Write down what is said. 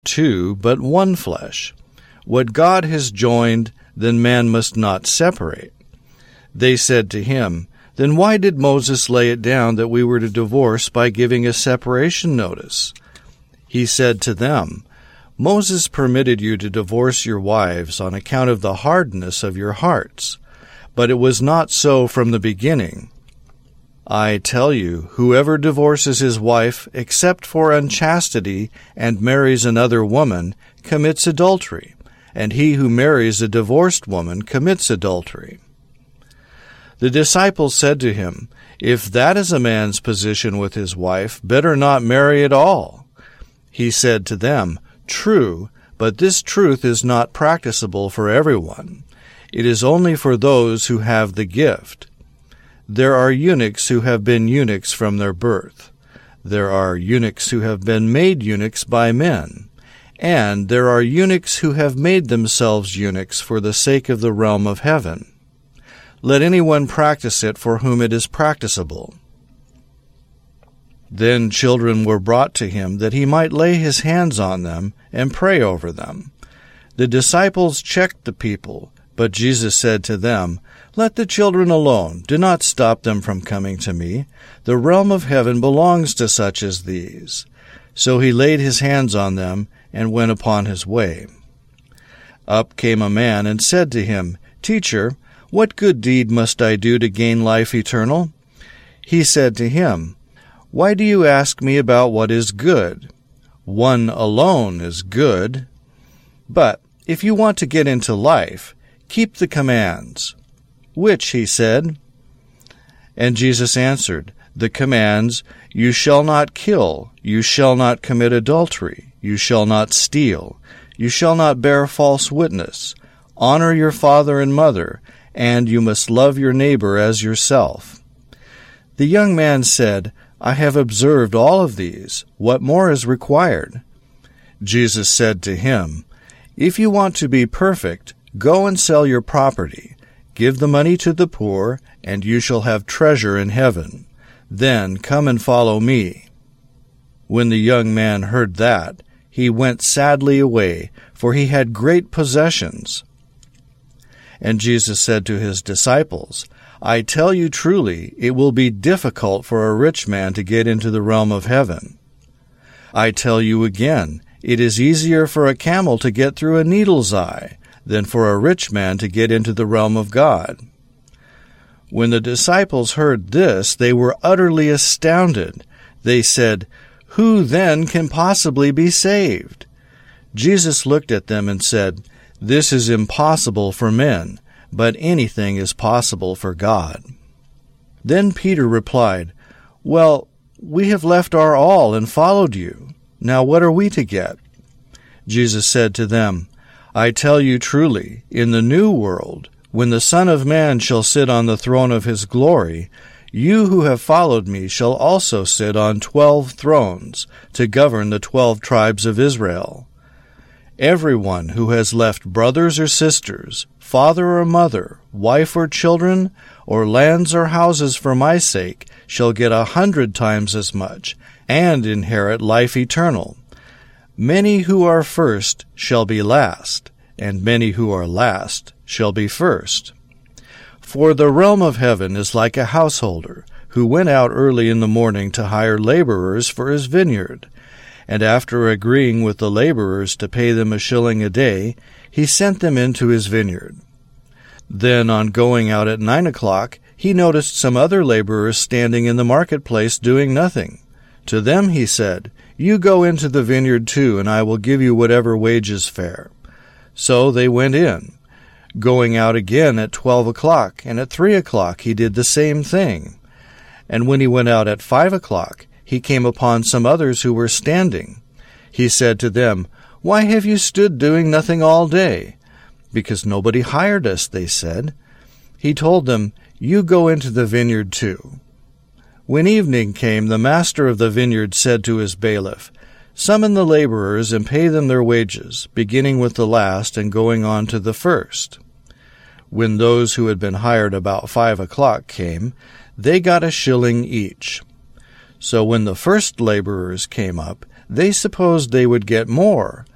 two, but one flesh. What God has joined, then man must not separate." They said to him, "Then why did Moses lay it down that we were to divorce by giving a separation notice?" He said to them, "Moses permitted you to divorce your wives on account of the hardness of your hearts, but it was not so from the beginning. I tell you, whoever divorces his wife except for unchastity and marries another woman commits adultery, and he who marries a divorced woman commits adultery." The disciples said to him, "If that is a man's position with his wife, better not marry at all." He said to them, "True, but this truth is not practicable for everyone. It is only for those who have the gift. There are eunuchs who have been eunuchs from their birth. There are eunuchs who have been made eunuchs by men. And there are eunuchs who have made themselves eunuchs for the sake of the realm of heaven. Let anyone practice it for whom it is practicable." Then children were brought to him that he might lay his hands on them and pray over them. The disciples checked the people, but Jesus said to them, "Let the children alone. Do not stop them from coming to me. The realm of heaven belongs to such as these." So he laid his hands on them and went upon his way. Up came a man and said to him, "Teacher, what good deed must I do to gain life eternal?" He said to him, "Why do you ask me about what is good? One alone is good. But if you want to get into life, keep the commands." "Which?" he said. And Jesus answered, "The commands, you shall not kill, you shall not commit adultery, you shall not steal, you shall not bear false witness, honor your father and mother, and you must love your neighbor as yourself." The young man said, "I have observed all of these. What more is required?" Jesus said to him, "If you want to be perfect, go and sell your property. Give the money to the poor, and you shall have treasure in heaven. Then come and follow me." When the young man heard that, he went sadly away, for he had great possessions. And Jesus said to his disciples, "I tell you truly, it will be difficult for a rich man to get into the realm of heaven. I tell you again, it is easier for a camel to get through a needle's eye than for a rich man to get into the realm of God." When the disciples heard this, they were utterly astounded. They said, "Who then can possibly be saved?" Jesus looked at them and said, "This is impossible for men, but anything is possible for God." Then Peter replied, "Well, we have left our all and followed you. Now what are we to get?" Jesus said to them, "I tell you truly, in the new world, when the Son of Man shall sit on the throne of his glory, you who have followed me shall also sit on 12 thrones to govern the 12 tribes of Israel. Everyone who has left brothers or sisters, father or mother, wife or children, or lands or houses for my sake, shall get 100 times as much, and inherit life eternal. Many who are first shall be last, and many who are last shall be first. For the realm of heaven is like a householder, who went out early in the morning to hire laborers for his vineyard. And after agreeing with the laborers to pay them a shilling a day, he sent them into his vineyard. Then, on going out at 9 o'clock, he noticed some other laborers standing in the marketplace doing nothing. To them he said, "You go into the vineyard too, and I will give you whatever wage is fair." So they went in. Going out again at 12 o'clock, and at 3 o'clock he did the same thing. And when he went out at 5 o'clock, he came upon some others who were standing. He said to them, "Why have you stood doing nothing all day?" "Because nobody hired us," they said. He told them, "You go into the vineyard too." When evening came, the master of the vineyard said to his bailiff, "Summon the laborers and pay them their wages, beginning with the last and going on to the first." When those who had been hired about 5 o'clock came, they got a shilling each. So when the first laborers came up, they supposed they would get more,